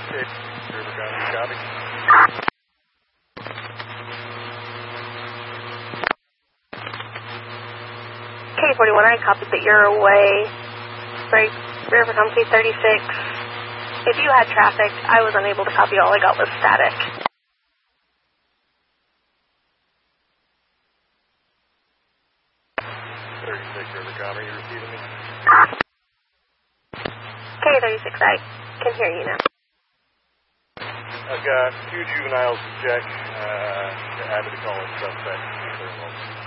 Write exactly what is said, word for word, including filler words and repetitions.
Okay, River County, copy. K forty-one, I copied that you're away. Right, River County thirty-six. If you had traffic, I was unable to copy. All I got was static. thirty-six, River County, you receiving me? K thirty-six, I can hear you now. I've got two juveniles to check. Uh, happy to call in suspect.